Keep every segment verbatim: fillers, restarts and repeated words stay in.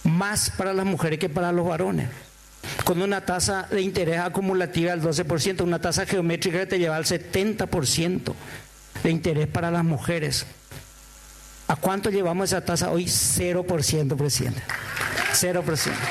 más para las mujeres que para los varones, con una tasa de interés acumulativa del doce por ciento, una tasa geométrica que te lleva al setenta por ciento de interés para las mujeres. ¿A cuánto llevamos esa tasa hoy? cero por ciento, presidente. cero por ciento.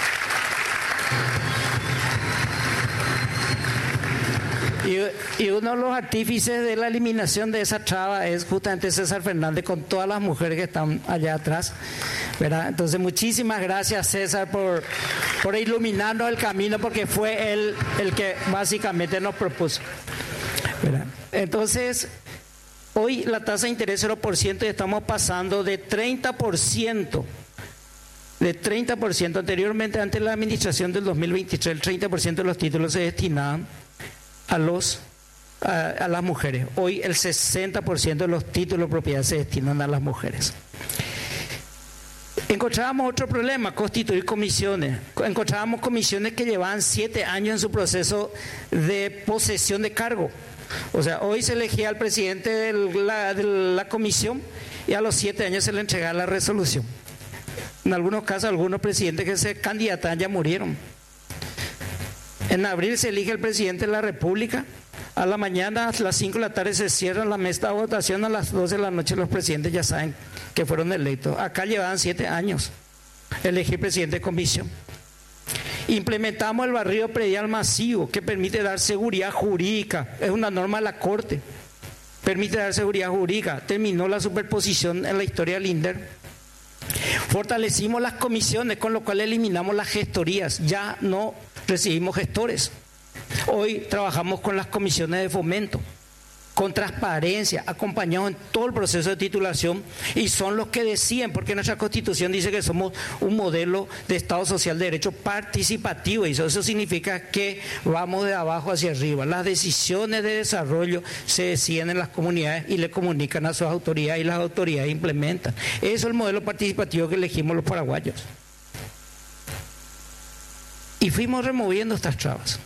Y, y uno de los artífices de la eliminación de esa traba es justamente César Fernández, con todas las mujeres que están allá atrás, ¿verdad? Entonces, muchísimas gracias, César, por, por iluminarnos el camino, porque fue él el que básicamente nos propuso, ¿verdad? Entonces, hoy la tasa de interés cero por ciento y estamos pasando de treinta por ciento. De treinta por ciento, anteriormente, antes de la administración del dos mil veintitrés, el treinta por ciento de los títulos se destinaban a los a, a las mujeres. Hoy el sesenta por ciento de los títulos de propiedad se destinan a las mujeres. Encontrábamos otro problema: constituir comisiones. Encontrábamos comisiones que llevaban siete años en su proceso de posesión de cargo. O sea, hoy se elegía al presidente de la, de la comisión y a los siete años se le entregaba la resolución. En algunos casos, algunos presidentes que se candidataban ya murieron. En abril se elige el presidente de la República. A la mañana, a las cinco de la tarde se cierra la mesa de votación. A las doce de la noche los presidentes ya saben que fueron electos. Acá llevaban siete años elegir presidente de comisión. Implementamos el barrido predial masivo, que permite dar seguridad jurídica. Es una norma de la Corte. Permite dar seguridad jurídica. Terminó la superposición en la historia del INDER. Fortalecimos las comisiones, con lo cual eliminamos las gestorías. Ya no recibimos gestores. Hoy trabajamos con las comisiones de fomento, con transparencia, acompañados en todo el proceso de titulación, y son los que deciden, porque nuestra Constitución dice que somos un modelo de Estado social de derecho participativo, y eso, eso significa que vamos de abajo hacia arriba. Las decisiones de desarrollo se deciden en las comunidades y le comunican a sus autoridades, y las autoridades implementan. Eso es el modelo participativo que elegimos los paraguayos. Y fuimos removiendo estas trabas,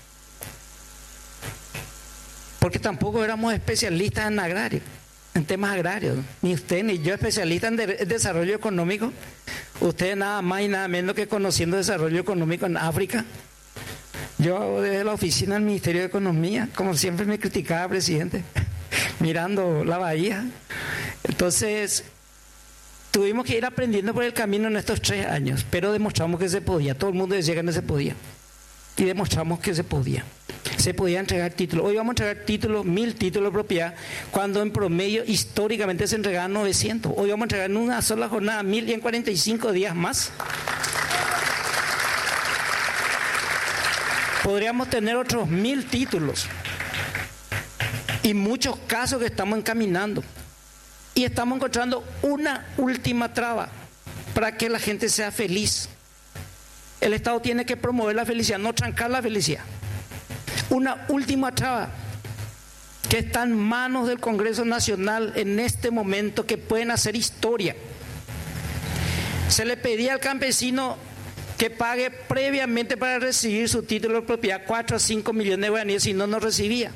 porque tampoco éramos especialistas en agrario, en temas agrarios. Ni usted ni yo especialistas en de- desarrollo económico. Usted nada más y nada menos que conociendo desarrollo económico en África. Yo desde la oficina del Ministerio de Economía, como siempre me criticaba, presidente, mirando la bahía. Entonces, tuvimos que ir aprendiendo por el camino en estos tres años, pero demostramos que se podía. Todo el mundo decía que no se podía, y demostramos que se podía. Se podía entregar títulos. Hoy vamos a entregar títulos, mil títulos de propiedad, cuando en promedio históricamente se entregaban novecientos. Hoy vamos a entregar en una sola jornada mil y en cuarenta y cinco días más. Podríamos tener otros mil títulos y muchos casos que estamos encaminando. Y estamos encontrando una última traba para que la gente sea feliz. El Estado tiene que promover la felicidad, no trancar la felicidad. Una última traba que está en manos del Congreso Nacional en este momento, que pueden hacer historia. Se le pedía al campesino que pague previamente para recibir su título de propiedad cuatro a cinco millones de guaraníes, si no, no recibía.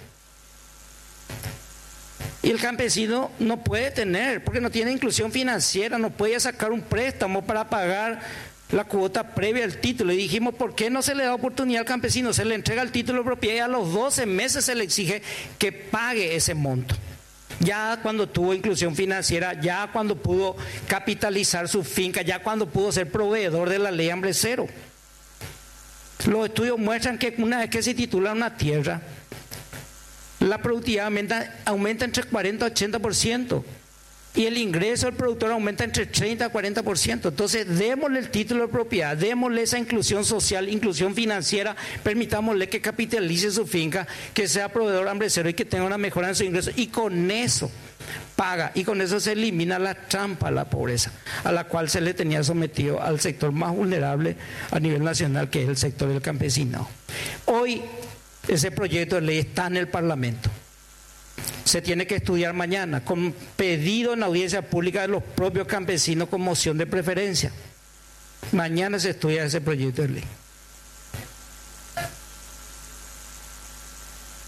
Y el campesino no puede tener, porque no tiene inclusión financiera, no puede sacar un préstamo para pagar la cuota previa al título. Y dijimos, ¿por qué no se le da oportunidad al campesino? Se le entrega el título de propiedad y a los doce meses se le exige que pague ese monto. Ya cuando tuvo inclusión financiera, ya cuando pudo capitalizar su finca, ya cuando pudo ser proveedor de la ley Hambre Cero. Los estudios muestran que una vez que se titula una tierra, la productividad aumenta, aumenta entre cuarenta y ochenta por ciento. Y el ingreso del productor aumenta entre treinta y cuarenta por ciento. Entonces, démosle el título de propiedad, démosle esa inclusión social, inclusión financiera, permitámosle que capitalice su finca, que sea proveedor Hambre Cero y que tenga una mejora en su ingreso. Y con eso paga, y con eso se elimina la trampa a la pobreza, a la cual se le tenía sometido al sector más vulnerable a nivel nacional, que es el sector del campesinado. Hoy, ese proyecto de ley está en el Parlamento. Se tiene que estudiar mañana, con pedido en audiencia pública de los propios campesinos con moción de preferencia. Mañana se estudia ese proyecto de ley.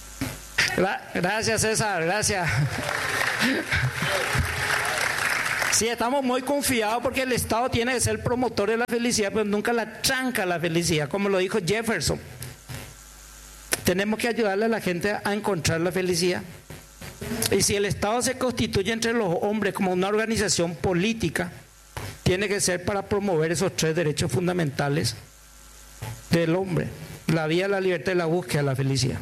Gracias, César, gracias. Sí, estamos muy confiados porque el Estado tiene que ser el promotor de la felicidad, pero nunca la tranca la felicidad, como lo dijo Jefferson. Tenemos que ayudarle a la gente a encontrar la felicidad. Y si el Estado se constituye entre los hombres como una organización política, tiene que ser para promover esos tres derechos fundamentales del hombre: la vida, la libertad y la búsqueda de la felicidad.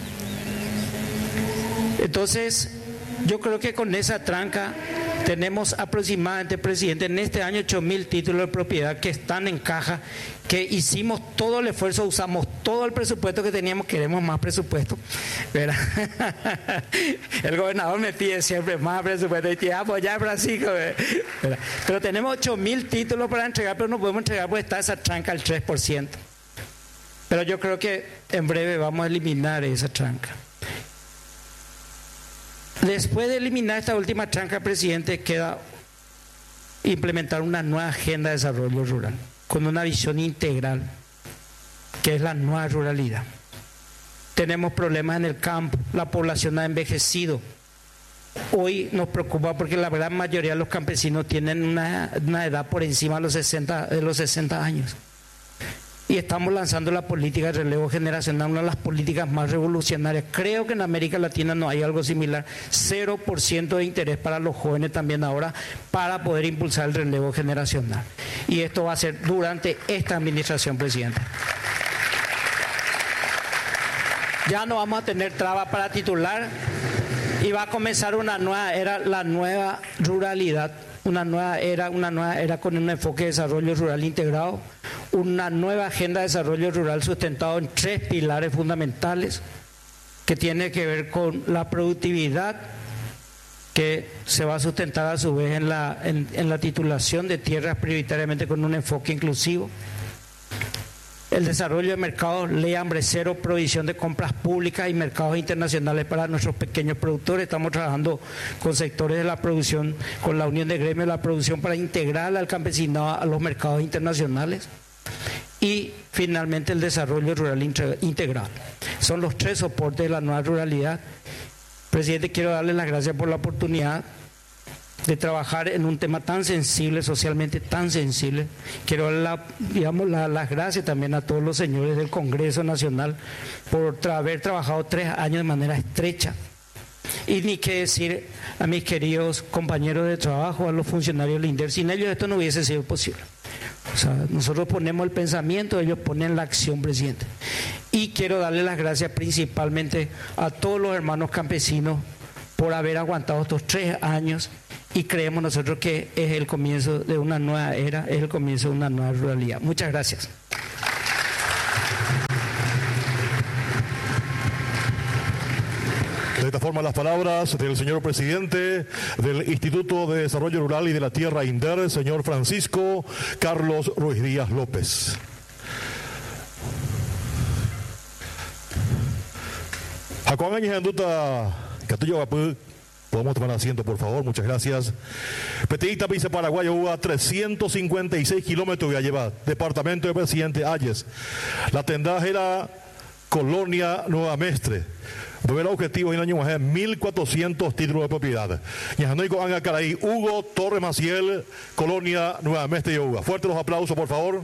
Entonces, yo creo que con esa tranca tenemos aproximadamente, presidente, en este año ocho mil títulos de propiedad que están en caja, que hicimos todo el esfuerzo, usamos todo el presupuesto que teníamos, queremos más presupuesto, ¿verdad? El gobernador me pide siempre más presupuesto y te apoyar, Francisco, ¿verdad? Pero tenemos ocho mil títulos para entregar, pero no podemos entregar porque está esa tranca al tres por ciento. Pero yo creo que en breve vamos a eliminar esa tranca. Después de eliminar esta última tranca, presidente, queda implementar una nueva agenda de desarrollo rural con una visión integral, que es la nueva ruralidad. Tenemos problemas en el campo, la población ha envejecido. Hoy nos preocupa porque la gran mayoría de los campesinos tienen una, una edad por encima de los sesenta, de los sesenta años. Y estamos lanzando la política de relevo generacional, una de las políticas más revolucionarias. Creo que en América Latina no hay algo similar. cero por ciento de interés para los jóvenes también ahora para poder impulsar el relevo generacional. Y esto va a ser durante esta administración, presidente. Ya no vamos a tener trabas para titular y va a comenzar una nueva era, la nueva ruralidad. Una nueva era, una nueva era con un enfoque de desarrollo rural integrado, una nueva agenda de desarrollo rural sustentado en tres pilares fundamentales que tiene que ver con la productividad, que se va a sustentar a su vez en la, en, en la titulación de tierras prioritariamente con un enfoque inclusivo, el desarrollo de mercados, ley hambre cero, provisión de compras públicas y mercados internacionales para nuestros pequeños productores. Estamos trabajando con sectores de la producción, con la Unión de Gremios de la Producción, para integrar al campesinado a los mercados internacionales. Y finalmente el desarrollo rural integral. Son los tres soportes de la nueva ruralidad. Presidente, quiero darle las gracias por la oportunidad de trabajar en un tema tan sensible, socialmente tan sensible. Quiero dar la, digamos, la, las gracias también a todos los señores del Congreso Nacional por tra haber trabajado tres años de manera estrecha. Y ni qué decir a mis queridos compañeros de trabajo, a los funcionarios del INDER. Sin ellos esto no hubiese sido posible. O sea, nosotros ponemos el pensamiento, ellos ponen la acción, presidente. Y quiero darle las gracias principalmente a todos los hermanos campesinos por haber aguantado estos tres años, y creemos nosotros que es el comienzo de una nueva era, es el comienzo de una nueva ruralidad. Muchas gracias. De esta forma, las palabras del señor presidente del Instituto de Desarrollo Rural y de la Tierra INDER, el señor Francisco Carlos Ruiz Díaz López. Jacob Áñez Anduta, Catillo Gapú. Podemos tomar asiento, por favor, muchas gracias. Petita Vice Paraguay, Uva, trescientos cincuenta y seis kilómetros ya lleva, departamento de Presidente Ayes. La tendaje era Colonia Nueva Mestre. Primer objetivo en el año mil cuatrocientos títulos de propiedad. Ñajanoico Anga Caraí, Hugo Torres Maciel, Colonia Nueva Mestre y Uva. Fuertes los aplausos, por favor.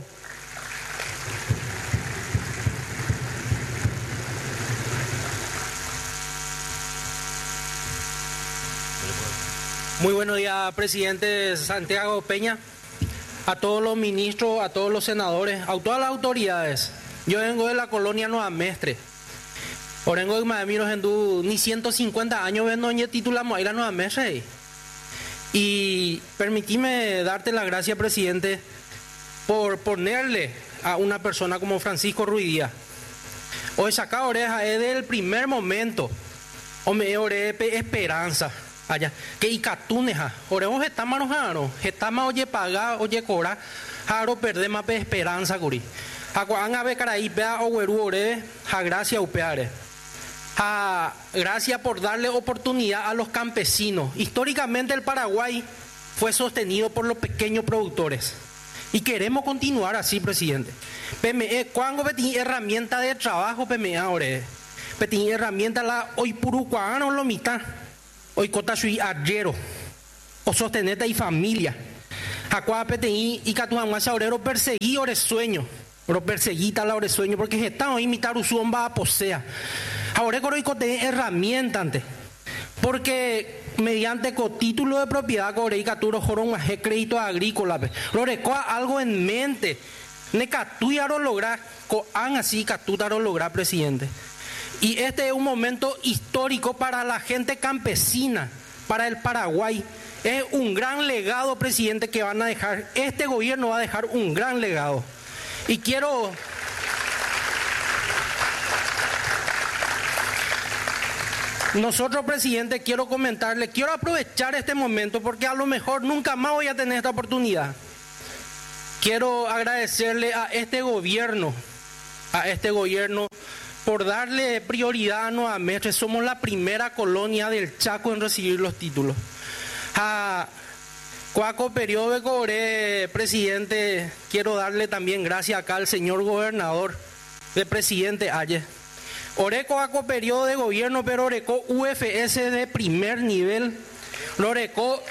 Muy buenos días, presidente Santiago Peña, a todos los ministros, a todos los senadores, a todas las autoridades. Yo vengo de la Colonia Nueva Mestre. Orengo de Madamiros en du, ni ciento cincuenta años vendo en titulamos ahí la Nueva Mestre. Y permitime darte las gracias, presidente, por ponerle a una persona como Francisco Ruiz Díaz. Hoy saca oreja es del primer momento. O me ore esperanza. Allá, que icatuneja, oremos estamos manojano, estamos oye paga, oye cobra, jaro perder más esperanza curi. Jacuan a becaraí pea o güeru ore, ja gracia upeare. Ja gracias por darle oportunidad a los campesinos. Históricamente el Paraguay fue sostenido por los pequeños productores. Y queremos continuar así, presidente. P M E, cuando petí herramienta de trabajo, P M E ahora. Petí herramienta la hoy purucuano lo mitad. Hoy cota sui ayer. o sosteneta y familia. Acá P T I y Catuamasa Orero perseguí ore sueño, pero perseguita la ore sueño, porque estamos ahí imitar usón va a posea. Ahora coroico te herramienta ante, porque mediante con título de propiedad coreica turo jorón más crédito agrícola, lorecoa algo en mente, ne catuyaro lograr, coan así catutaro lograr, presidente. Y este es un momento histórico para la gente campesina, para el Paraguay. Es un gran legado, presidente, que van a dejar. Este gobierno va a dejar un gran legado. Y quiero... Nosotros, presidente, quiero comentarle, quiero aprovechar este momento porque a lo mejor nunca más voy a tener esta oportunidad. Quiero agradecerle a este gobierno, a este gobierno, por darle prioridad a Nueva Mestre. Somos la primera colonia del Chaco en recibir los títulos. A Cuaco Periodo de Cobre, presidente, quiero darle también gracias acá al señor gobernador, de presidente Aye. Oreco Cuaco Periodo de gobierno, pero Oreco U F S de primer nivel. Loreco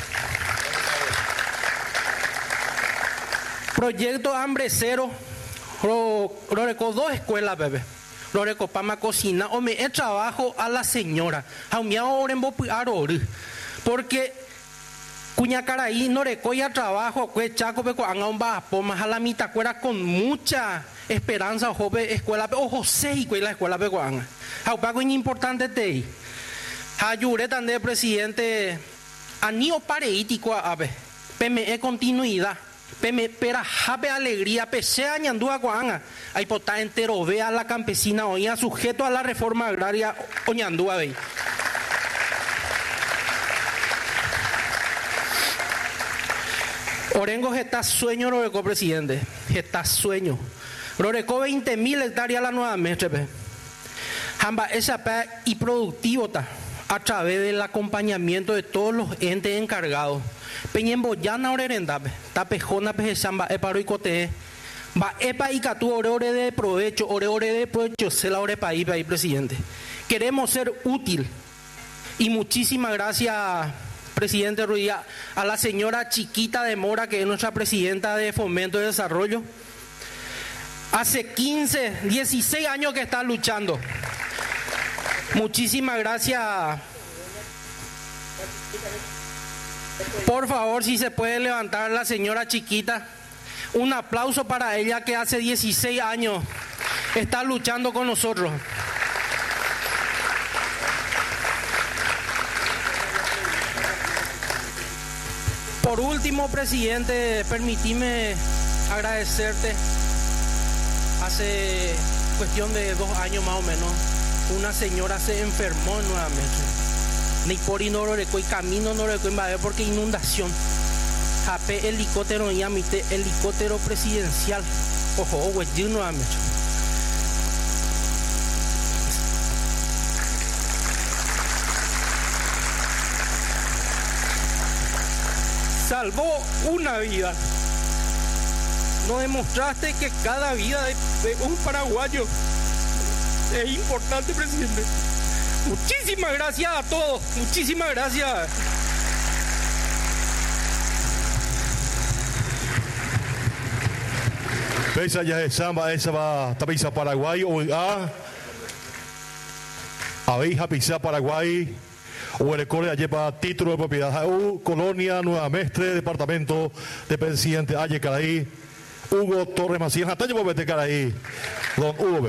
Proyecto Hambre Cero. Loreco dos escuelas, bebé. Loreco Pama Cocina. O me he trabajo a la señora. Porque Cuñacaraí, Noreco ya trabajo, que Chaco, Peco, Anga, Pomas, a la mitad, con mucha esperanza, joven, escuela, o José y la escuela, Peco, Anga. A Paco, importante te. Ayure tan de presidente, anio pareítico, a ver, P M E continuidad. Peme pera jape alegría pesea ñandúa coanga hay potá entero vea la campesina oía sujeto a la reforma agraria oñandúa ve. Orengo está sueño Roreco, presidente, está sueño. Roreco veinte mil hectáreas la Nueva Mestre pe. Jamba esa pe y productivo ta a través del acompañamiento de todos los entes encargados. Peñemboyana orerenda, tapejona pejechamba, eparo y cote, va epa y catu ore ore de provecho, ore ore de provecho, se la ore país, país, presidente. Queremos ser útil y muchísimas gracias, presidente Ruiz, a la señora Chiquita de Mora, que es nuestra presidenta de Fomento de Desarrollo. Hace quince, dieciséis años que está luchando. Muchísimas gracias. Por favor, si se puede levantar la señora Chiquita. Un aplauso para ella que hace dieciséis años está luchando con nosotros. Por último, presidente, permitime agradecerte. Hace cuestión de dos años más o menos, una señora se enfermó nuevamente. Ni por Inoreco y camino Noreco invade porque inundación. Jape helicóptero y amite helicóptero presidencial. Ojo, ojo, yo nuevamente. Salvó una vida. Nos demostraste que cada vida de, de un paraguayo es importante, presidente. Muchísimas gracias a todos, muchísimas gracias. Pesa ya es samba, esa va a pisa Paraguay, o a Abeja pisa Paraguay, o el cole lleva título de propiedad, U, Colonia Nueva Mestre, departamento de presidente Aye Caraí, Hugo Torres Macías, hasta yo vete Caraí, don Hugo.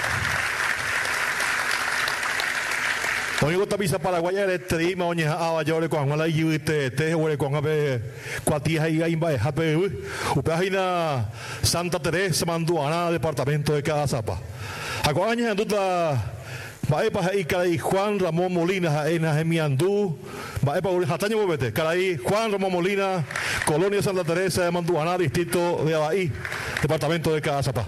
Oigo tapisa Paraguaya de Trima, Oña, Abayore, con la Yute, Tehuere, con Abe, Cuatija y Gaimba, Jape, Upajina, Santa Teresa, Manduana, departamento de Cazapa. Aguaña, Duta, Baepa y Caray, Juan Ramón Molina, Jaena, Gemiandú, Baepa, Jataño Bobete, Caray, Juan Ramón Molina, Colonia Santa Teresa de Manduana, distrito de Abaí, departamento de Cazapa.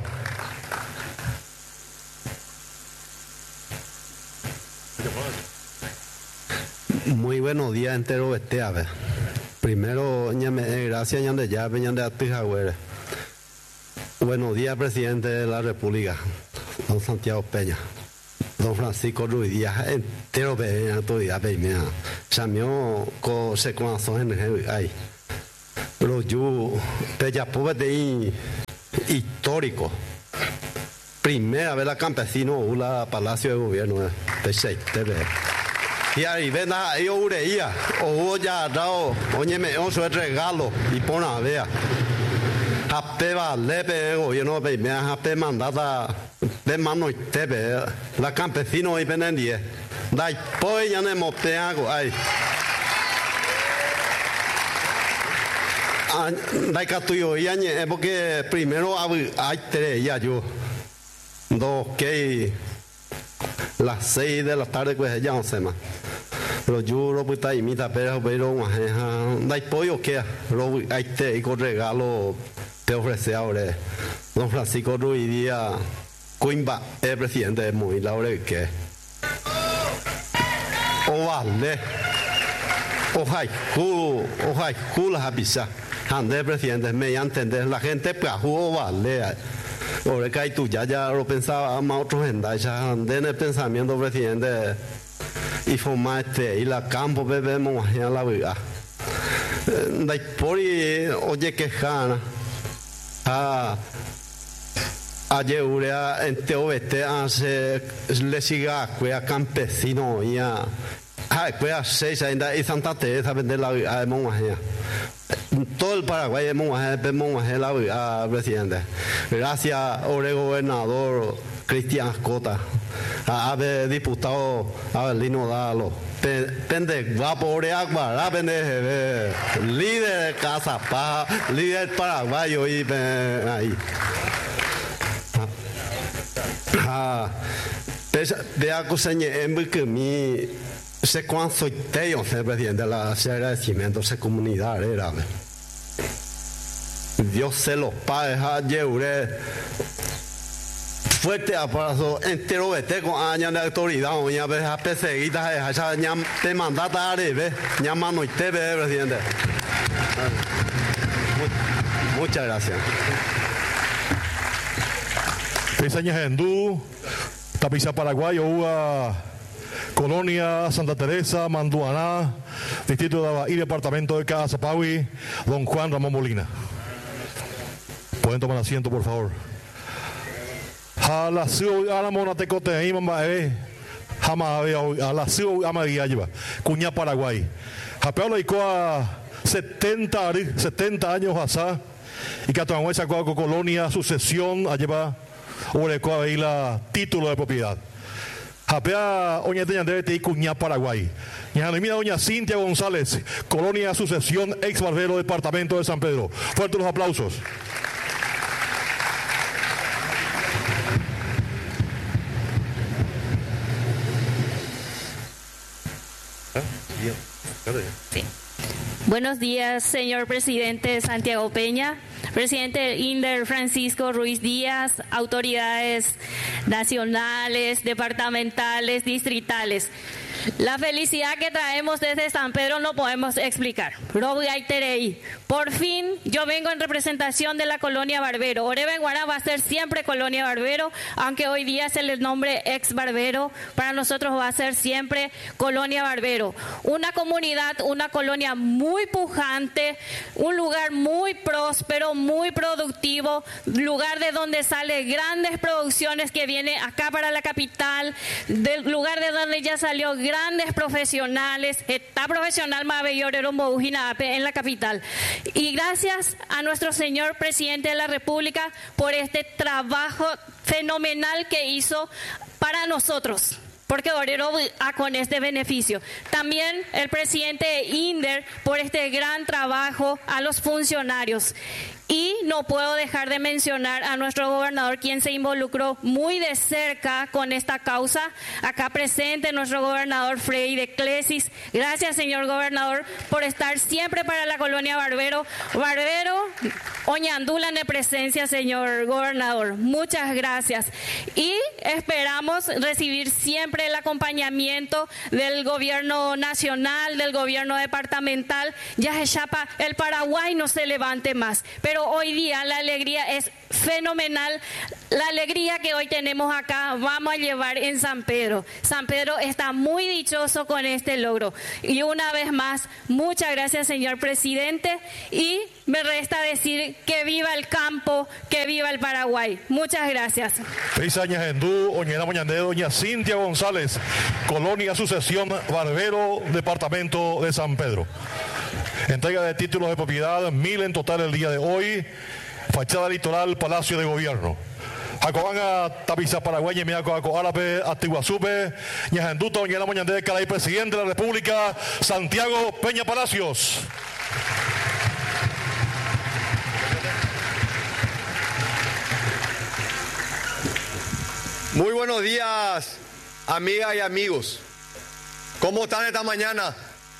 Muy buenos días entero este ave. Primero, gracias ñande ya, ñande atijagüere. Buenos días, presidente de la República, don Santiago Peña. Don don Francisco Ruiz Díaz, entero de autoridad, me llamó con secuencias en ahí. Pero yo, ya pude de histórico. Primera vez la campesino la Palacio de Gobierno de seis T V. Y ahí ven a ellos ureía, o ya dado, oye me oso el regalo y pon a ver. Hape vale pe gobierno pe me hape mandada de mano y T V la campesino y penendie. Dai poi ya ne moteago ay. Dai catuyo y añe porque primero hay tres ya yo. Dos que las seis de la tarde pues ya no sé más. Pero yo lo puta imita pero pero dai pollo que lo hay te y con regalo te ofrece ahora don Francisco Ruiz Díaz Coimba el presidente de muy laure que o vale o hay cu o hay cu la avisa ande presidente me entender la gente pues o vale. Ahora que tú ya, ya lo pensaba más otros en ya ande en el pensamiento presidente y formar este y la campo bebemos a la vida. Dai por oye que jana a ayer urea en teovete hace le siga a campesino y a ay pues a seis ainda y Santa Teresa vender la vida de monja. Todo el Paraguay es la presidente. Gracias, ore gobernador Cristian Ascota, a ver diputado Abelino Dalo, pende guapo ore agua, pende líder de Casa Paz, líder paraguayo y ahí. Ah, vea que se me que mi se cuando soy teo ser presidente de la agradecimiento se comunidad era Dios se los padres a Yeure fuerte abrazo entero vete con años de autoridad o ya ves a perseguidas esa ya te mandata arebe ya mano y te ve presidente. Muchas gracias. Pesañas Endú, Tapiza Paraguay, Uva, Colonia Santa Teresa, Manduaná, Distrito de Abahí, Departamento de Casapaui, don Juan Ramón Molina. Pueden tomar asiento, por favor. A la ciudad, a la mona tecote, ahí mamá, eh, jamás a la ciudad, a María lleva, Cuña Paraguay. Japeo le a setenta, setenta años asá, y que a sacó con Colonia, sucesión, a llevar, o le ahí la título de propiedad. Japea oña de Yandere y Cuña Paraguay. Y a la doña Cintia González, Colonia Sucesión, ex barbero, Departamento de San Pedro. Fuertes los aplausos. Sí. Buenos días, señor presidente Santiago Peña, presidente INDER Francisco Ruiz Díaz, autoridades nacionales, departamentales, distritales. La felicidad que traemos desde San Pedro no podemos explicar. Por fin yo vengo en representación de la colonia Barbero. Orebenguará va a ser siempre colonia Barbero, aunque hoy día es el nombre ex Barbero, para nosotros va a ser siempre colonia Barbero. Una comunidad, una colonia muy pujante, un lugar muy próspero, muy productivo, lugar de donde salen grandes producciones que viene acá para la capital, del lugar de donde ya salió grandes profesionales, está profesional Mabellorero Mbojina en la capital. Y gracias a nuestro señor presidente de la República por este trabajo fenomenal que hizo para nosotros, porque Orero con este beneficio. También el presidente de INDER por este gran trabajo, a los funcionarios. Y no puedo dejar de mencionar a nuestro gobernador, quien se involucró muy de cerca con esta causa. Acá presente nuestro gobernador Freddy de Clesis. Gracias, señor gobernador, por estar siempre para la colonia Barbero. Barbero, Oñandula de presencia, señor gobernador. Muchas gracias. Y esperamos recibir siempre el acompañamiento del gobierno nacional, del gobierno departamental. Ya se chapa, el Paraguay no se levante más. Pero pero hoy día la alegría es fenomenal. La alegría que hoy tenemos acá vamos a llevar en San Pedro. San Pedro está muy dichoso con este logro. Y una vez más, muchas gracias, señor presidente, y me resta decir que viva el campo, que viva el Paraguay. Muchas gracias. Peisaña Gendú, Oñena Moñandé, doña Cintia González, Colonia Sucesión Barbero, departamento de San Pedro. Entrega de títulos de propiedad, mil en total el día de hoy. Fachada litoral, Palacio de Gobierno. Jacobanga, Tapiza Paraguay, Miaco, Árabe, Atiguazupe, Ñajanduta, Oñena Moñandé, Caray, presidente de la República, Santiago Peña Palacios. Muy buenos días, amigas y amigos. ¿Cómo están esta mañana?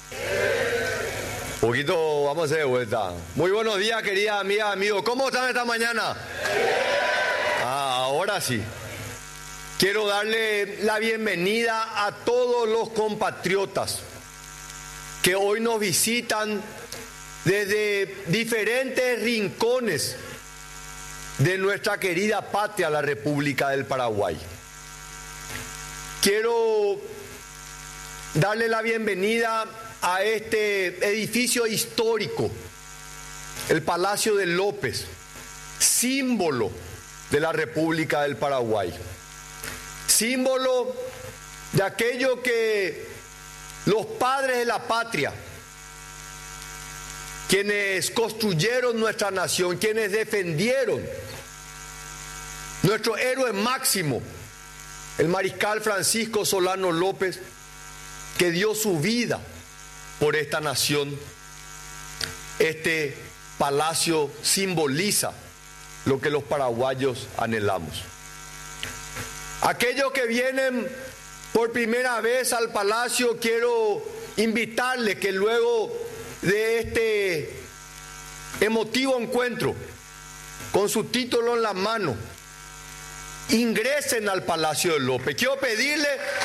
Un poquito, vamos a hacer de vuelta. Muy buenos días, queridas amigas y amigos. ¿Cómo están esta mañana? Ah, ahora sí. Quiero darle la bienvenida a todos los compatriotas que hoy nos visitan desde diferentes rincones de nuestra querida patria, la República del Paraguay. Quiero darle la bienvenida a este edificio histórico, el Palacio de López, símbolo de la República del Paraguay, símbolo de aquello que los padres de la patria, quienes construyeron nuestra nación, quienes defendieron, nuestro héroe máximo, el mariscal Francisco Solano López, que dio su vida por esta nación. Este palacio simboliza lo que los paraguayos anhelamos. Aquellos que vienen por primera vez al palacio, quiero invitarles que luego de este emotivo encuentro, con su título en la mano, ingresen al Palacio de López. Quiero pedirle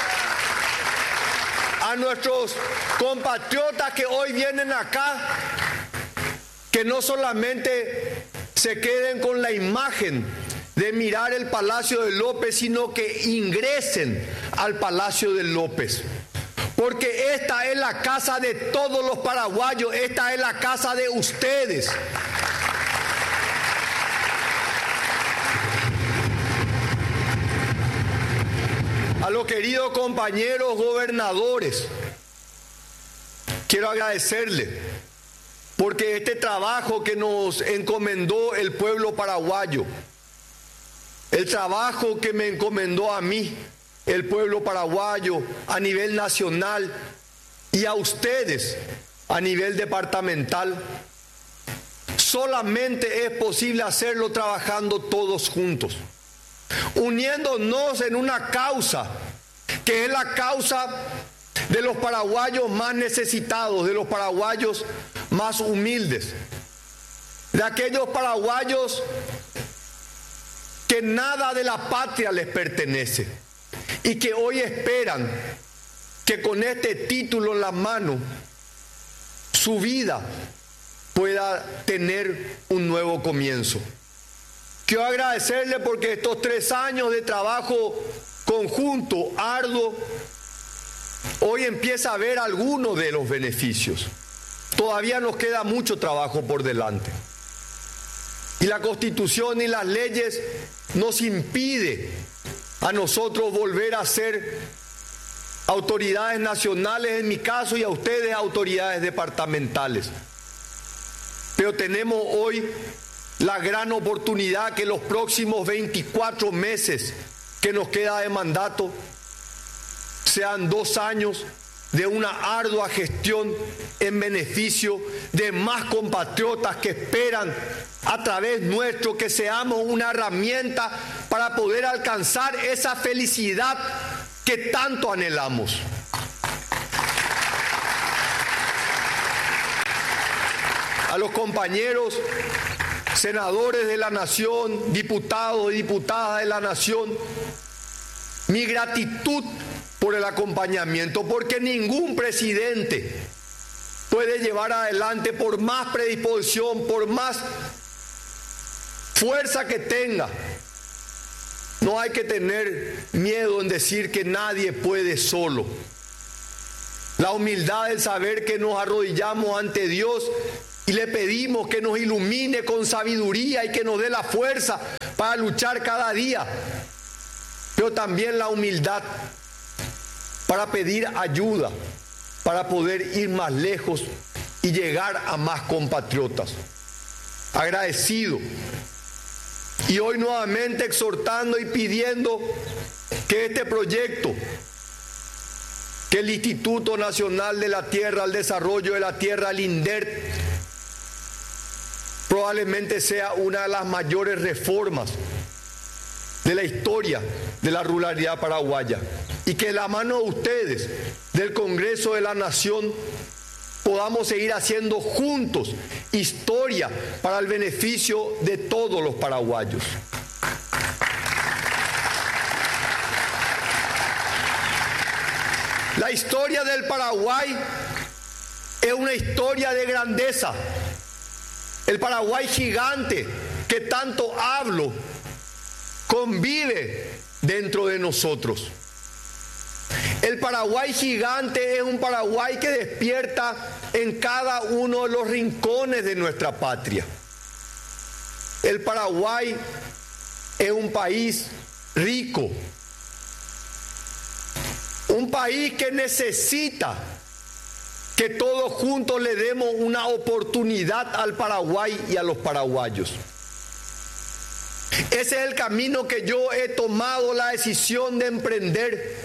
a nuestros compatriotas que hoy vienen acá que no solamente se queden con la imagen de mirar el Palacio de López, sino que ingresen al Palacio de López. Porque esta es la casa de todos los paraguayos, esta es la casa de ustedes. A los queridos compañeros gobernadores, quiero agradecerles porque este trabajo que nos encomendó el pueblo paraguayo, el trabajo que me encomendó a mí el pueblo paraguayo a nivel nacional y a ustedes a nivel departamental, solamente es posible hacerlo trabajando todos juntos, uniéndonos en una causa que es la causa de los paraguayos más necesitados, de los paraguayos más humildes, de aquellos paraguayos que nada de la patria les pertenece y que hoy esperan que con este título en la mano su vida pueda tener un nuevo comienzo. Quiero agradecerle porque estos tres años de trabajo conjunto, arduo, hoy empieza a ver algunos de los beneficios. Todavía nos queda mucho trabajo por delante. Y la Constitución y las leyes nos impiden a nosotros volver a ser autoridades nacionales, en mi caso, y a ustedes autoridades departamentales. Pero tenemos hoy la gran oportunidad que los próximos veinticuatro meses que nos queda de mandato sean dos años de una ardua gestión en beneficio de más compatriotas que esperan a través nuestro que seamos una herramienta para poder alcanzar esa felicidad que tanto anhelamos. A los compañeros senadores de la nación, diputados y diputadas de la nación, mi gratitud por el acompañamiento, porque ningún presidente puede llevar adelante, por más predisposición, por más fuerza que tenga, no hay que tener miedo en decir que nadie puede solo. La humildad del saber que nos arrodillamos ante Dios y le pedimos que nos ilumine con sabiduría y que nos dé la fuerza para luchar cada día. Pero también la humildad para pedir ayuda, para poder ir más lejos y llegar a más compatriotas. Agradecido. Y hoy nuevamente exhortando y pidiendo que este proyecto, que el Instituto Nacional de la Tierra, el Desarrollo de la Tierra, el INDERT, probablemente sea una de las mayores reformas de la historia de la ruralidad paraguaya, y que de la mano de ustedes, del Congreso de la Nación, podamos seguir haciendo juntos historia para el beneficio de todos los paraguayos. La historia del Paraguay es una historia de grandeza. El Paraguay gigante que tanto hablo convive dentro de nosotros. El Paraguay gigante es un Paraguay que despierta en cada uno de los rincones de nuestra patria. El Paraguay es un país rico, un país que necesita que todos juntos le demos una oportunidad al Paraguay y a los paraguayos. Ese es el camino que yo he tomado la decisión de emprender.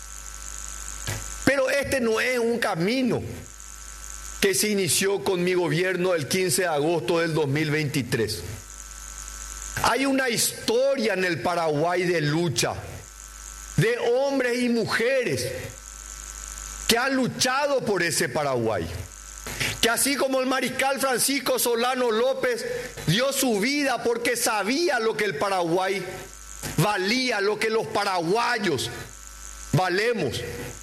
Pero este no es un camino que se inició con mi gobierno el quince de agosto del dos mil veintitrés. Hay una historia en el Paraguay de lucha, de hombres y mujeres que han luchado por ese Paraguay. Que así como el mariscal Francisco Solano López dio su vida porque sabía lo que el Paraguay valía, lo que los paraguayos valemos.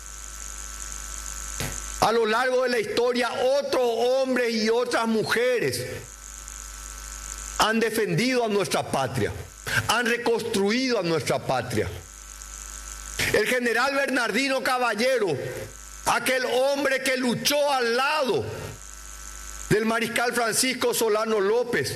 A lo largo de la historia, otros hombres y otras mujeres han defendido a nuestra patria, han reconstruido a nuestra patria. El general Bernardino Caballero, aquel hombre que luchó al lado del mariscal Francisco Solano López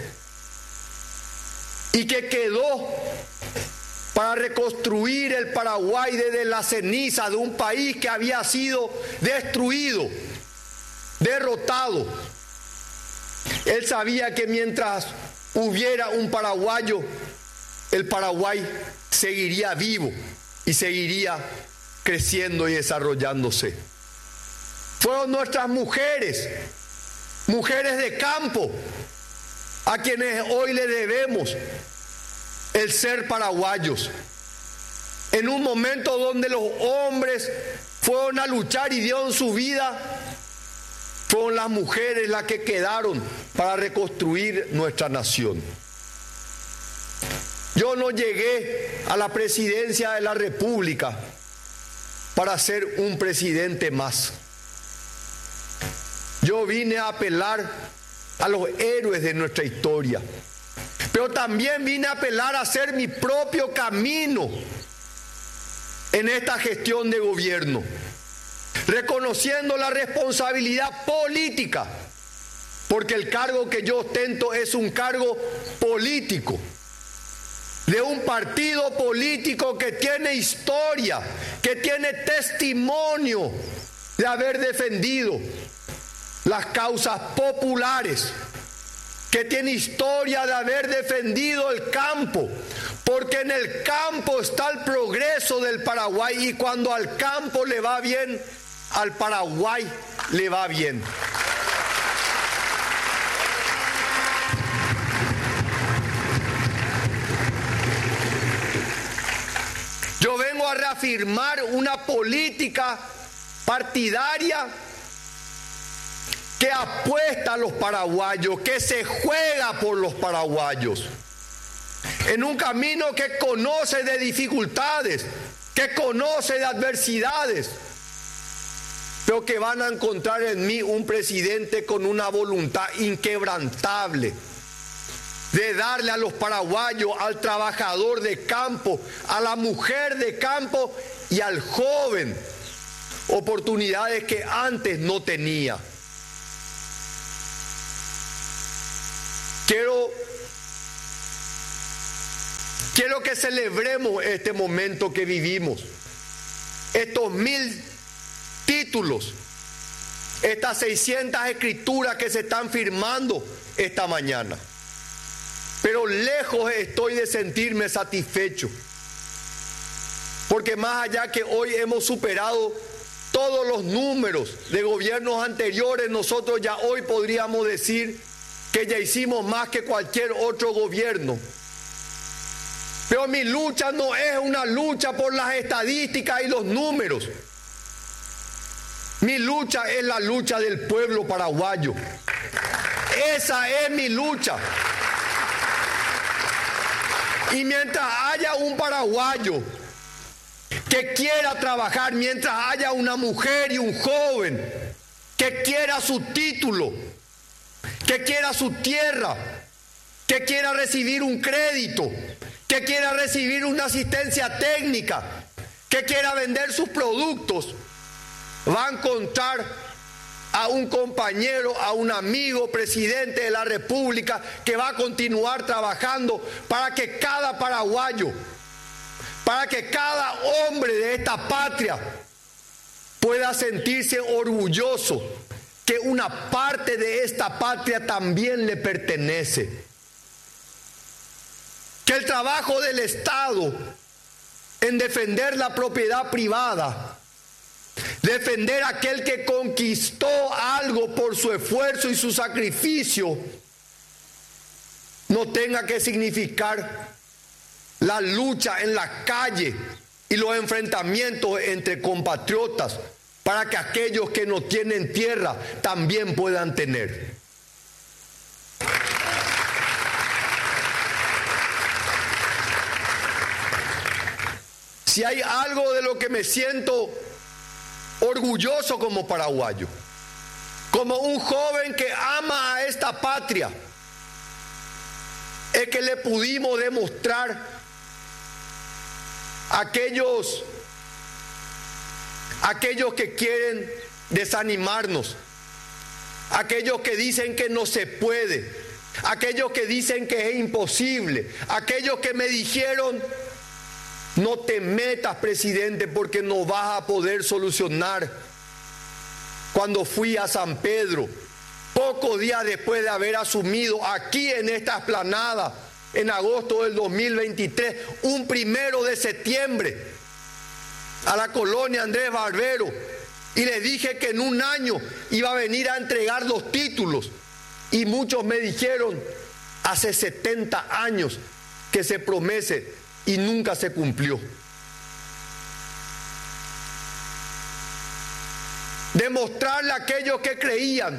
y que quedó para reconstruir el Paraguay desde la ceniza de un país que había sido destruido, derrotado. Él sabía que mientras hubiera un paraguayo, el Paraguay seguiría vivo y seguiría creciendo y desarrollándose. Fueron nuestras mujeres, mujeres de campo, a quienes hoy le debemos el ser paraguayos. En un momento donde los hombres fueron a luchar y dieron su vida, fueron las mujeres las que quedaron para reconstruir nuestra nación. Yo no llegué a la presidencia de la República para ser un presidente más. Yo vine a apelar a los héroes de nuestra historia, pero también vine a apelar a hacer mi propio camino en esta gestión de gobierno, reconociendo la responsabilidad política, porque el cargo que yo ostento es un cargo político, de un partido político que tiene historia, que tiene testimonio de haber defendido las causas populares, que tiene historia de haber defendido el campo, porque en el campo está el progreso del Paraguay, y cuando al campo le va bien, al Paraguay le va bien. Yo vengo a reafirmar una política partidaria que apuesta a los paraguayos, que se juega por los paraguayos, en un camino que conoce de dificultades, que conoce de adversidades, pero que van a encontrar en mí un presidente con una voluntad inquebrantable de darle a los paraguayos, al trabajador de campo, a la mujer de campo y al joven oportunidades que antes no tenía. Quiero, quiero que celebremos este momento que vivimos, estos mil títulos, estas seiscientas escrituras que se están firmando esta mañana. Pero lejos estoy de sentirme satisfecho, porque más allá que hoy hemos superado todos los números de gobiernos anteriores, nosotros ya hoy podríamos decir que ya hicimos más que cualquier otro gobierno. Pero mi lucha no es una lucha por las estadísticas y los números. Mi lucha es la lucha del pueblo paraguayo. Esa es mi lucha. Y mientras haya un paraguayo que quiera trabajar, mientras haya una mujer y un joven que quiera su título, que quiera su tierra, que quiera recibir un crédito, que quiera recibir una asistencia técnica, que quiera vender sus productos, va a encontrar a un compañero, a un amigo, presidente de la República, que va a continuar trabajando para que cada paraguayo, para que cada hombre de esta patria pueda sentirse orgulloso que una parte de esta patria también le pertenece. Que el trabajo del Estado en defender la propiedad privada, defender a aquel que conquistó algo por su esfuerzo y su sacrificio, no tenga que significar la lucha en la calle y los enfrentamientos entre compatriotas para que aquellos que no tienen tierra también puedan tener. Si hay algo de lo que me siento orgulloso como paraguayo, como un joven que ama a esta patria, es que le pudimos demostrar a aquellos aquellos que quieren desanimarnos, aquellos que dicen que no se puede, aquellos que dicen que es imposible, aquellos que me dijeron: no te metas, presidente, porque no vas a poder solucionar. Cuando fui a San Pedro, pocos días después de haber asumido aquí en esta explanada, en agosto del dos mil veintitrés, un primero de septiembre, a la colonia Andrés Barbero, y les dije que en un año iba a venir a entregar los títulos, y muchos me dijeron: hace setenta años que se promete y nunca se cumplió. Demostrarle a aquellos que creían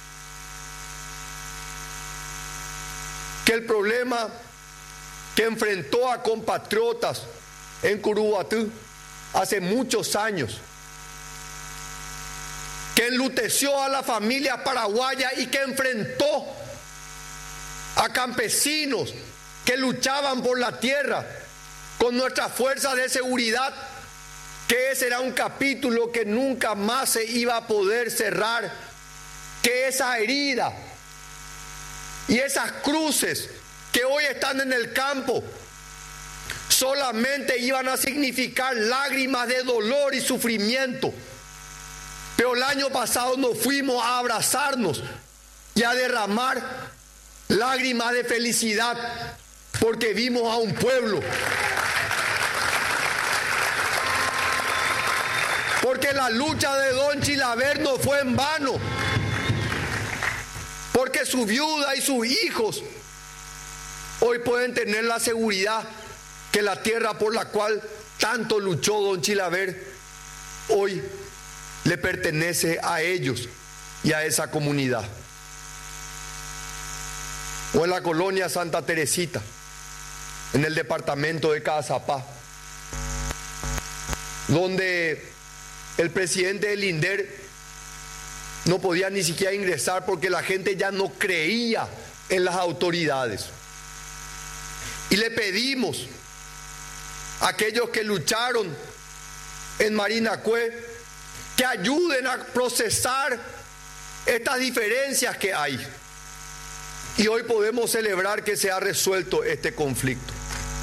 que el problema que enfrentó a compatriotas en Curuguatú hace muchos años, que enluteció a la familia paraguaya y que enfrentó a campesinos que luchaban por la tierra con nuestras fuerzas de seguridad, que ese era un capítulo que nunca más se iba a poder cerrar, que esa herida y esas cruces que hoy están en el campo solamente iban a significar lágrimas de dolor y sufrimiento. Pero el año pasado nos fuimos a abrazarnos y a derramar lágrimas de felicidad, porque vimos a un pueblo, porque la lucha de don Chilaver no fue en vano, porque su viuda y sus hijos hoy pueden tener la seguridad que la tierra por la cual tanto luchó don Chilaver hoy le pertenece a ellos y a esa comunidad. O en la colonia Santa Teresita, en el departamento de Cazapá, donde el presidente del INDER no podía ni siquiera ingresar porque la gente ya no creía en las autoridades. Y le pedimos a aquellos que lucharon en Marinacue que ayuden a procesar estas diferencias que hay. Y hoy podemos celebrar que se ha resuelto este conflicto.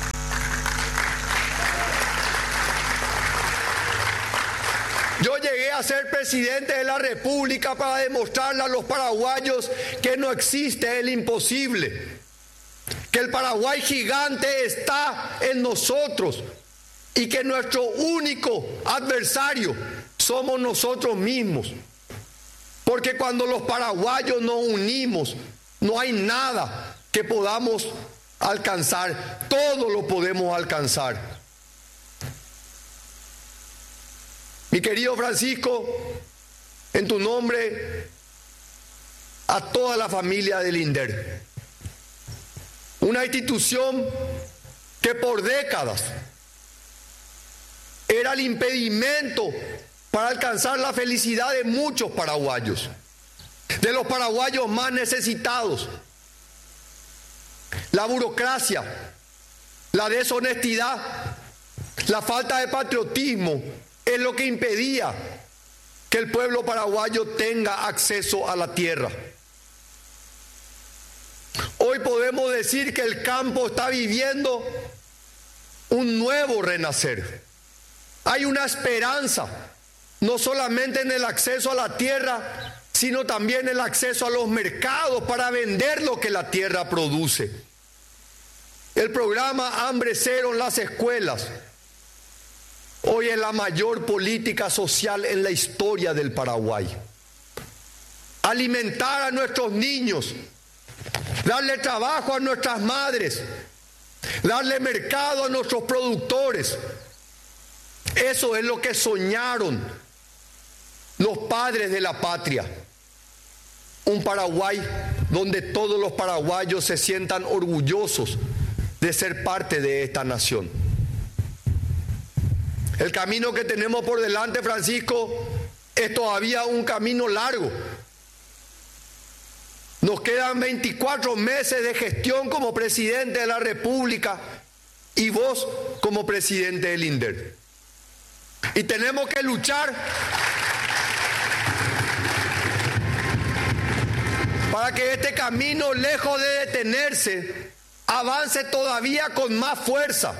Yo llegué a ser presidente de la República para demostrarle a los paraguayos que no existe el imposible, que el Paraguay gigante está en nosotros y que nuestro único adversario somos nosotros mismos. Porque cuando los paraguayos nos unimos, no hay nada que podamos alcanzar, todo lo podemos alcanzar. Mi querido Francisco, en tu nombre, a toda la familia del INDER, una institución que por décadas era el impedimento para alcanzar la felicidad de muchos paraguayos, de los paraguayos más necesitados. La burocracia, la deshonestidad, la falta de patriotismo es lo que impedía que el pueblo paraguayo tenga acceso a la tierra. Hoy podemos decir que el campo está viviendo un nuevo renacer. Hay una esperanza, no solamente en el acceso a la tierra, sino también el acceso a los mercados para vender lo que la tierra produce. El programa Hambre Cero en las escuelas hoy es la mayor política social en la historia del Paraguay. Alimentar a nuestros niños, darle trabajo a nuestras madres, darle mercado a nuestros productores. Eso es lo que soñaron los padres de la patria. Un Paraguay donde todos los paraguayos se sientan orgullosos de ser parte de esta nación. El camino que tenemos por delante, Francisco, es todavía un camino largo. Nos quedan veinticuatro meses de gestión como presidente de la República y vos como presidente del INDER. Y tenemos que luchar para que este camino, lejos de detenerse, avance todavía con más fuerza.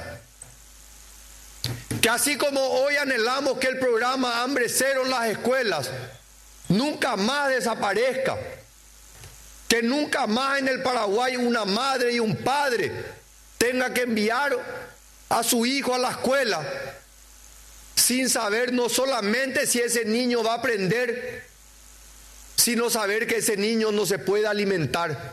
Que así como hoy anhelamos que el programa Hambre Cero en las escuelas nunca más desaparezca, que nunca más en el Paraguay una madre y un padre tenga que enviar a su hijo a la escuela sin saber no solamente si ese niño va a aprender, sino saber que ese niño no se puede alimentar.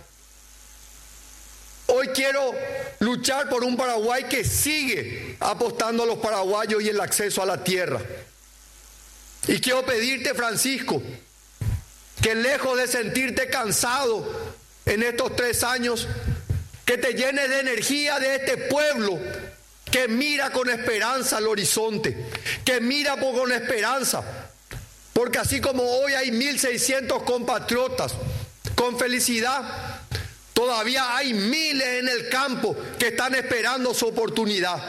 Hoy quiero luchar por un Paraguay que sigue apostando a los paraguayos y el acceso a la tierra. Y quiero pedirte, Francisco, que lejos de sentirte cansado en estos tres años, que te llenes de energía de este pueblo que mira con esperanza al horizonte, que mira con esperanza, porque así como hoy hay mil seiscientos compatriotas con felicidad, todavía hay miles en el campo que están esperando su oportunidad.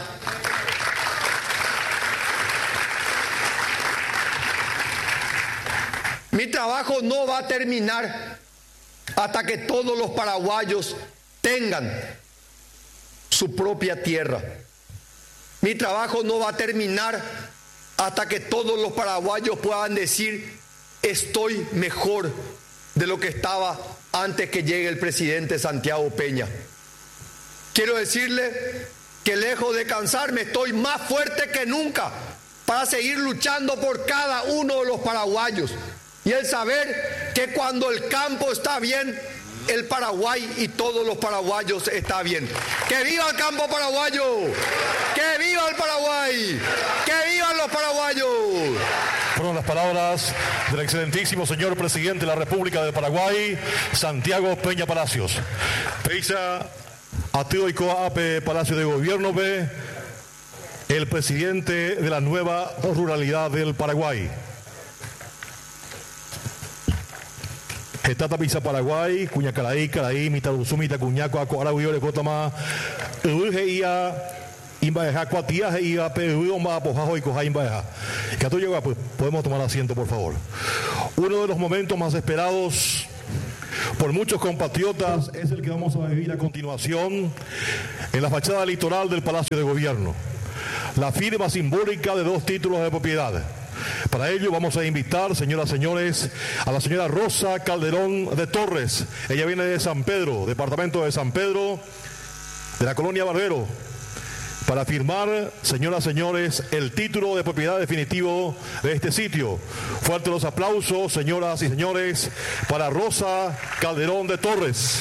Mi trabajo no va a terminar hasta que todos los paraguayos tengan su propia tierra. Mi trabajo no va a terminar hasta que todos los paraguayos puedan decir: estoy mejor de lo que estaba antes que llegue el presidente Santiago Peña. Quiero decirle que lejos de cansarme, estoy más fuerte que nunca para seguir luchando por cada uno de los paraguayos. Y el saber que cuando el campo está bien, el Paraguay y todos los paraguayos está bien. ¡Que viva el campo paraguayo! ¡Que viva el Paraguay! ¡Que vivan los paraguayos! Fueron las palabras del excelentísimo señor presidente de la República de Paraguay, Santiago Peña Palacios. Peisa Ateo y Coape Palacio de Gobierno B, el presidente de la nueva ruralidad del Paraguay. Getata Pisa Paraguay, Cuñacaraí, Caraí, Mitaruzumi, Tacuñaco, Acoaraguiore, Cotama, Urugeia, Imbaeja, Cuatías, Iba, Perú, Mapojajo y Coja, Imbaeja. Que a tu llega, pues podemos tomar asiento, por favor. Uno de los momentos más esperados por muchos compatriotas es el que vamos a vivir a continuación en la fachada litoral del Palacio de Gobierno. La firma simbólica de dos títulos de propiedad. Para ello vamos a invitar, señoras y señores, a la señora Rosa Calderón de Torres. Ella viene de San Pedro, departamento de San Pedro, de la colonia Barbero, para firmar, señoras y señores, el título de propiedad definitivo de este sitio. Fuertes los aplausos, señoras y señores, para Rosa Calderón de Torres.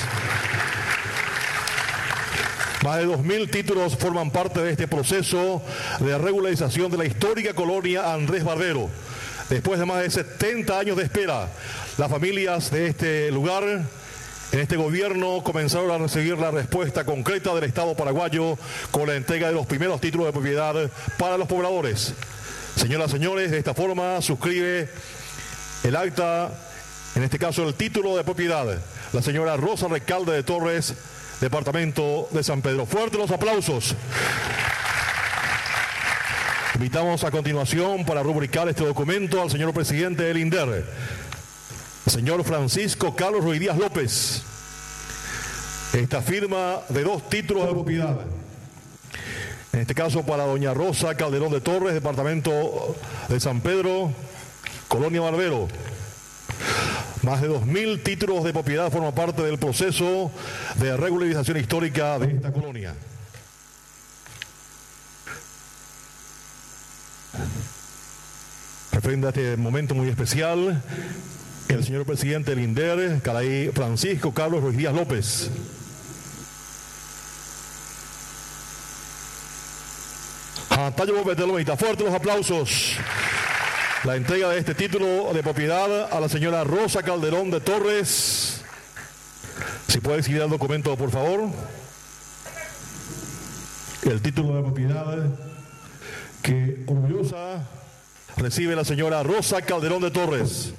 Más de dos mil títulos forman parte de este proceso de regularización de la histórica colonia Andrés Barbero. Después de más de setenta años de espera, las familias de este lugar, en este gobierno, comenzaron a recibir la respuesta concreta del Estado paraguayo con la entrega de los primeros títulos de propiedad para los pobladores. Señoras y señores, de esta forma suscribe el acta, en este caso el título de propiedad, la señora Rosa Recalde de Torres, departamento de San Pedro. Fuertes los aplausos. Invitamos a continuación para rubricar este documento al señor presidente del INDER, señor Francisco Carlos Ruiz Díaz López. Esta firma de dos títulos de propiedad, en este caso para doña Rosa Calderón de Torres, departamento de San Pedro, colonia Barbero. Más de dos mil títulos de propiedad forman parte del proceso de regularización histórica de esta colonia. Referente a este momento muy especial, el señor presidente del INDER, Caraí, Francisco Carlos Ruiz Díaz López. Fuertes los aplausos. La entrega de este título de propiedad a la señora Rosa Calderón de Torres. Si puede seguir el documento, por favor. El título de propiedad que orgullosa recibe la señora Rosa Calderón de Torres.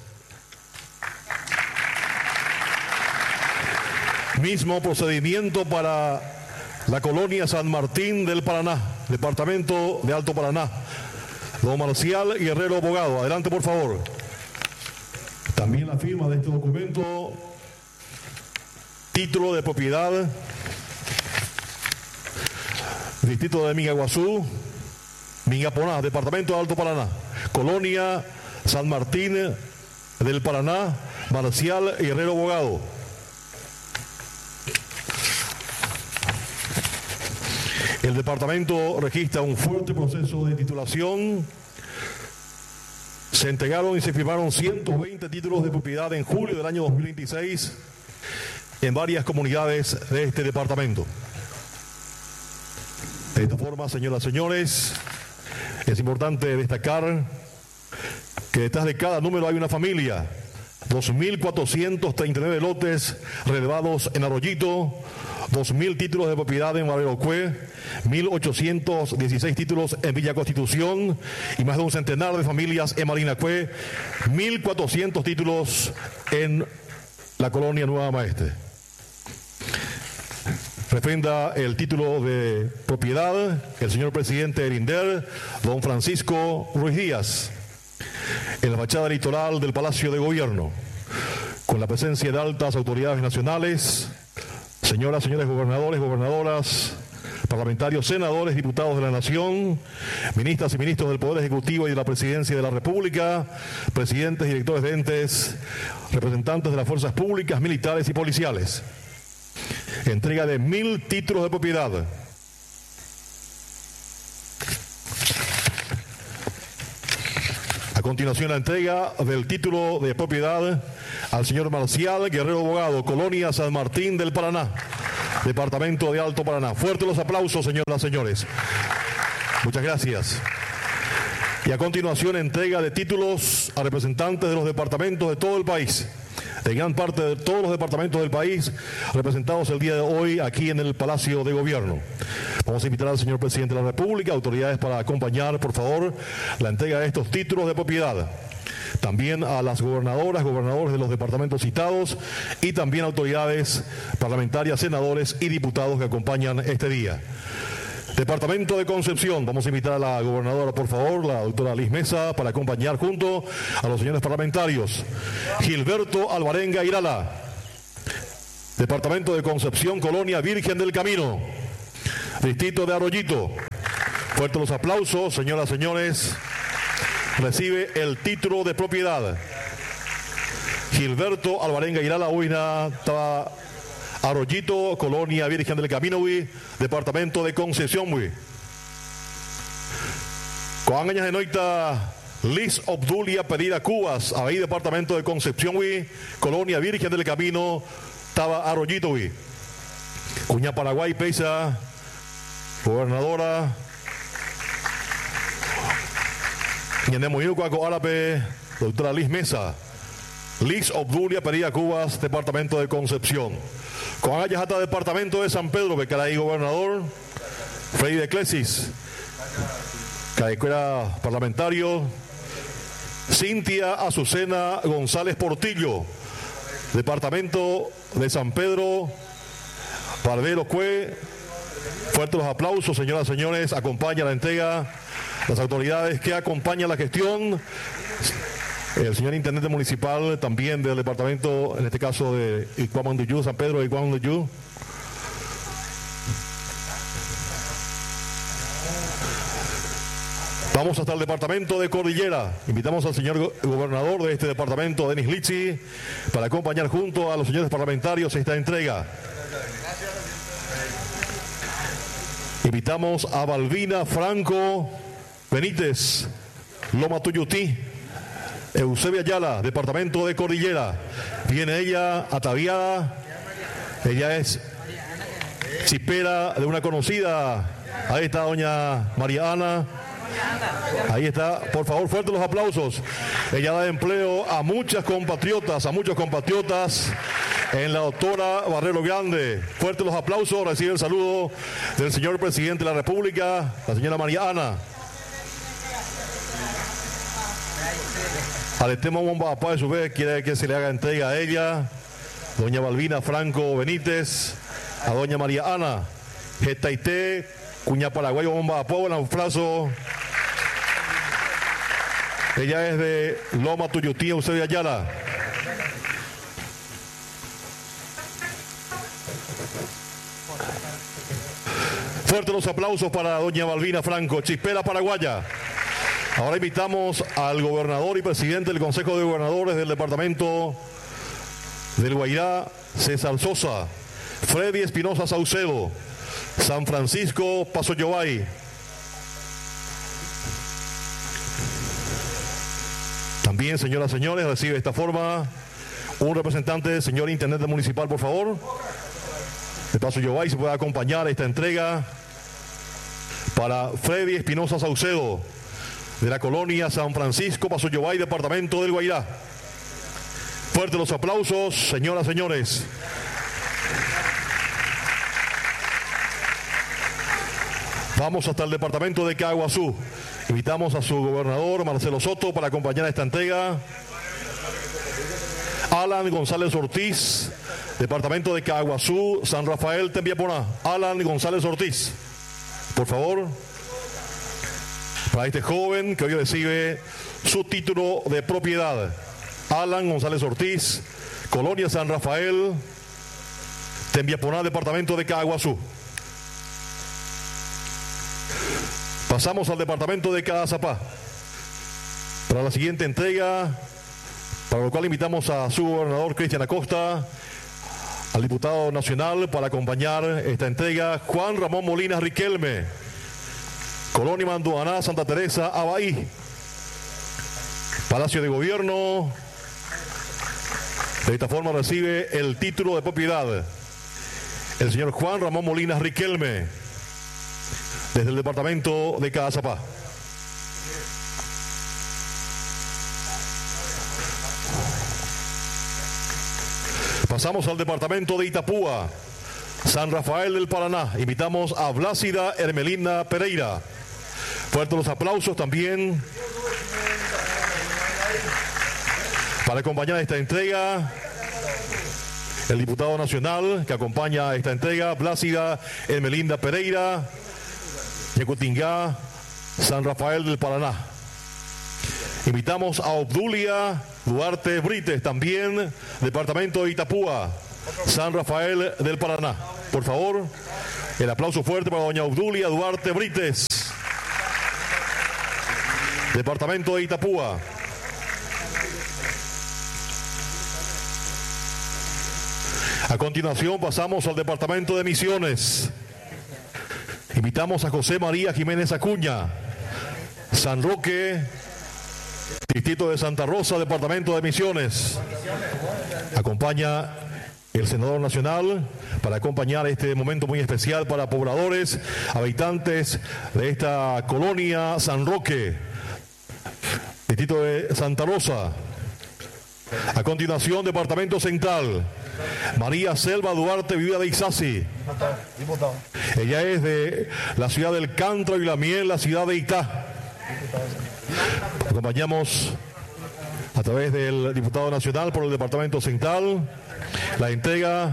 Mismo procedimiento para la colonia San Martín del Paraná, departamento de Alto Paraná. Don Marcial Guerrero, abogado. Adelante, por favor. También la firma de este documento, título de propiedad, distrito de Mingaguazú, Mingaponá, departamento de Alto Paraná, colonia San Martín del Paraná, Marcial Guerrero, abogado. El departamento registra un fuerte proceso de titulación. Se entregaron y se firmaron ciento veinte títulos de propiedad en julio del año dos mil veintiséis en varias comunidades de este departamento. De esta forma, señoras y señores, es importante destacar que detrás de cada número hay una familia. dos mil cuatrocientos treinta y nueve lotes relevados en Arroyito, dos mil títulos de propiedad en Barberocue, mil ochocientos dieciséis títulos en Villa Constitución y más de un centenar de familias en Marinacue, mil cuatrocientos títulos en la colonia Nueva Maestre. Refrenda el título de propiedad el señor presidente del INDER, don Francisco Ruiz Díaz, en la fachada litoral del Palacio de Gobierno, con la presencia de altas autoridades nacionales, señoras, señores gobernadores, gobernadoras, parlamentarios, senadores, diputados de la Nación, ministras y ministros del Poder Ejecutivo y de la Presidencia de la República, presidentes y directores de entes, representantes de las fuerzas públicas, militares y policiales. Entrega de mil títulos de propiedad. A continuación, la entrega del título de propiedad al señor Marcial Guerrero, abogado, colonia San Martín del Paraná, departamento de Alto Paraná. Fuertes los aplausos, señoras y señores. Muchas gracias. Y a continuación, entrega de títulos a representantes de los departamentos de todo el país, de gran parte de todos los departamentos del país, representados el día de hoy aquí en el Palacio de Gobierno. Vamos a invitar al señor presidente de la República, autoridades, para acompañar, por favor, la entrega de estos títulos de propiedad. también a las gobernadoras, gobernadores de los departamentos citados y también autoridades parlamentarias, senadores y diputados que acompañan este día. Departamento de Concepción, vamos a invitar a la gobernadora, por favor, la doctora Liz Mesa, para acompañar junto a los señores parlamentarios. Gilberto Alvarenga Irala. Departamento de Concepción, Colonia Virgen del Camino. Distrito de Arroyito. Fuertes los aplausos, señoras y señores. Recibe el título de propiedad. Gilberto Alvarenga Irala, Huina, estaba Arroyito, Colonia Virgen del Camino, oui, Departamento de Concepción, oui. Con años de noita, Liz Obdulia Pedida Cubas, ahí Departamento de Concepción, oui, Colonia Virgen del Camino, estaba Arroyito, oui. Cuña Paraguay, Pesa, gobernadora. Ñandemo Yucuaco Árabe, doctora Liz Mesa. Liz Obdulia Pedida Cubas, Departamento de Concepción. Con Ayajata, Departamento de San Pedro, Becaraí, gobernador. Freddy de Clesis, Caicuera, parlamentario. Cintia Azucena González Portillo, Departamento de San Pedro. Barbero Cue. Fuertes los aplausos, señoras y señores. Acompaña la entrega las autoridades que acompañan la gestión. El señor intendente municipal también del departamento, en este caso de Icuamanduyú, San Pedro de Icuamanduyú. Vamos hasta el departamento de Cordillera. Invitamos al señor gobernador de este departamento, Denis Litsi, para acompañar junto a los señores parlamentarios esta entrega. Invitamos a Balbina Franco Benítez, Loma Tuyutí. Eusebia Ayala, Departamento de Cordillera. Viene ella ataviada. Ella es chipera de una conocida. Ahí está doña María Ana. Ahí está, por favor, fuertes los aplausos. Ella da empleo a muchas compatriotas, a muchos compatriotas en la doctora Barrero Grande. Fuertes los aplausos, recibe el saludo del señor presidente de la República, la señora María Ana. Aletemo Bomba Papá, de su vez, quiere que se le haga entrega a ella, doña Balbina Franco Benítez, a doña María Ana, Getaité, Cuña Paraguayo Bomba Papá, un abrazo. Ella es de Loma Tuyutí, Eusebia Ayala. Fuertes los aplausos para doña Balbina Franco, chispera paraguaya. Ahora invitamos al gobernador y presidente del Consejo de Gobernadores del Departamento del Guairá, César Sosa, Freddy Espinosa Saucedo, San Francisco Paso Yobay. También, señoras y señores, recibe de esta forma un representante, señor intendente municipal, por favor. De Paso Yobay se puede acompañar esta entrega para Freddy Espinosa Saucedo, de la colonia San Francisco, Paso Yobay, Departamento del Guairá. Fuertes los aplausos, señoras y señores. Vamos hasta el departamento de Caguazú. Invitamos a su gobernador, Marcelo Soto, para acompañar a esta entrega. Alan González Ortiz, departamento de Caguazú, San Rafael, Tembiaponá. Alan González Ortiz, por favor. Para este joven que hoy recibe su título de propiedad. Alan González Ortiz, Colonia San Rafael, Tembiaponá, departamento de Caguazú. Pasamos al departamento de Caazapá para la siguiente entrega, para lo cual invitamos a su gobernador Cristian Acosta, al diputado nacional para acompañar esta entrega, Juan Ramón Molina Riquelme, Colonia Manduaná, Santa Teresa, Abaí. Palacio de Gobierno. De esta forma recibe el título de propiedad el señor Juan Ramón Molina Riquelme, desde el departamento de Caazapá. Pasamos al departamento de Itapúa, San Rafael del Paraná. Invitamos a Blásida Hermelina Pereira. Fuertes los aplausos también Para acompañar esta entrega, el diputado nacional que acompaña esta entrega, Plácida Hermelinda Pereira, Yecutingá, San Rafael del Paraná. Invitamos a Obdulia Duarte Brites, también departamento de Itapúa, San Rafael del Paraná. Por favor, el aplauso fuerte para doña Obdulia Duarte Brites, departamento de Itapúa. A continuación pasamos al departamento de Misiones. Invitamos a José María Jiménez Acuña, San Roque, distrito de Santa Rosa, departamento de Misiones. Acompaña el senador nacional para acompañar este momento muy especial para pobladores, habitantes de esta colonia San Roque, distrito de Santa Rosa. A continuación, departamento central, María Selva Duarte, viuda de Isasi. Ella es de la ciudad del Cántaro y la Miel, la ciudad de Itá. Acompañamos a través del diputado nacional por el departamento central la entrega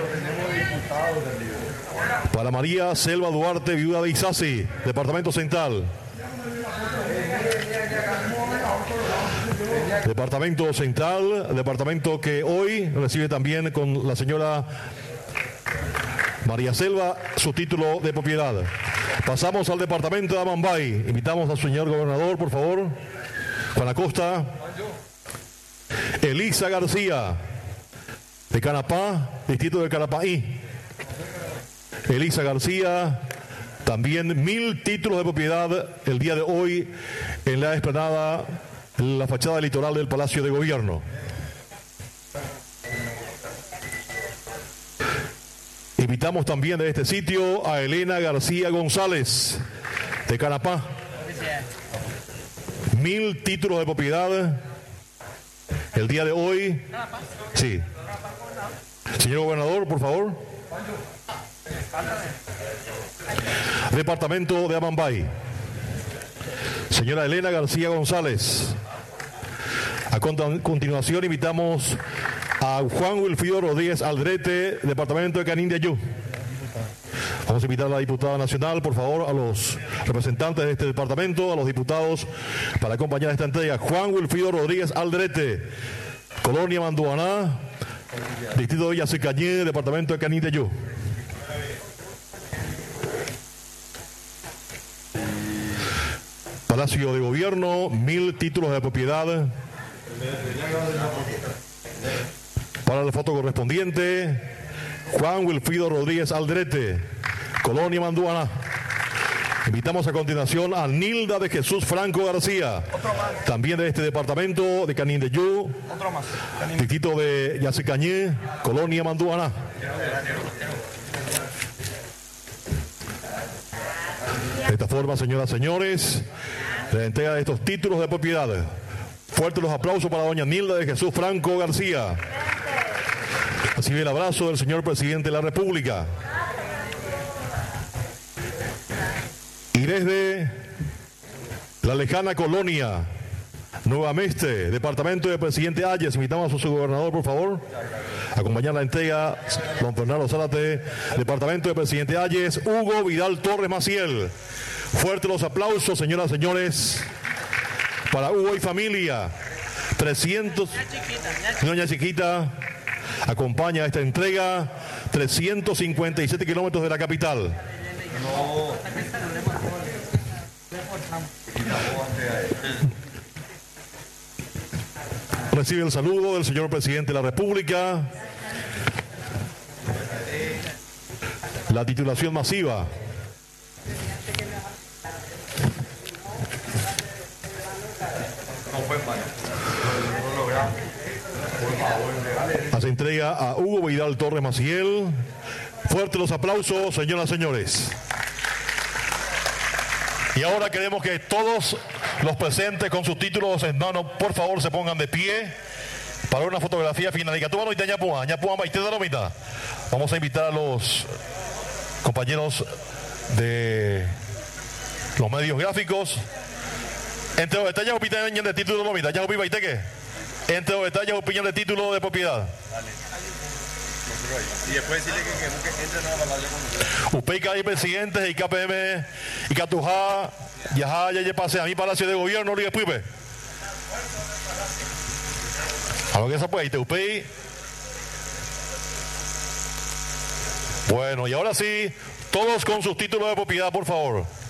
para María Selva Duarte, viuda de Isasi, departamento central. Departamento central, departamento que hoy recibe también con la señora María Selva su título de propiedad. Pasamos al departamento de Amambay. Invitamos al señor gobernador, por favor. Juan Acosta. Elisa García, de Canapá, distrito de Carapaí. Elisa García, también mil títulos de propiedad el día de hoy en la explanada, en la fachada litoral del Palacio de Gobierno. Invitamos también de este sitio a Elena García González, de Canapá. Mil títulos de propiedad el día de hoy. Sí. Señor gobernador, por favor. Departamento de Amambay. Señora Elena García González. A continuación invitamos a Juan Wilfrido Rodríguez Aldrete, departamento de Canindeyú. Vamos a invitar a la diputada nacional, por favor, a los representantes de este departamento, a los diputados, para acompañar esta entrega. Juan Wilfrido Rodríguez Aldrete, Colonia Manduaná, distrito de Yacicañé, departamento de Canindeyú. Palacio de Gobierno, mil títulos de propiedad. Para la foto correspondiente, Juan Wilfrido Rodríguez Aldrete, Colonia Manduaná. Invitamos a continuación a Nilda de Jesús Franco García, también de este departamento de Canindeyú, distrito de Yacicañé, Colonia Manduaná. De esta forma, señoras y señores, la entrega de estos títulos de propiedad. Fuertes los aplausos para doña Nilda de Jesús Franco García. Recibe el abrazo del señor presidente de la República. Y desde la lejana colonia Nueva Mestre, departamento del presidente Ayes, invitamos a su gobernador, por favor, a acompañar la entrega, don Fernando Zárate, departamento del presidente Ayes, Hugo Vidal Torres Maciel. Fuertes los aplausos, señoras y señores, para Hugo y familia. trescientos, doña Chiquita, acompaña esta entrega, trescientos cincuenta y siete kilómetros de la capital. Recibe el saludo del señor presidente de la República. La titulación masiva. Hace entrega a Hugo Vidal Torres Maciel. Fuertes los aplausos, señoras y señores. Y ahora queremos que todos los presentes con sus títulos en mano, por favor, se pongan de pie para una fotografía final. Vamos a invitar a los compañeros de los medios gráficos. Entre los detalles, de título, ya Entre los detalles, opinión de título de propiedad. Y después decirle que, que, que entre no a hablar con U P I C A y presidentes y K P M y Catujá, Yajá, ya pase a mi palacio de gobierno, Luis Puipe. A lo que se puede, U P I. Bueno, y ahora sí, todos con sus títulos de propiedad, por favor.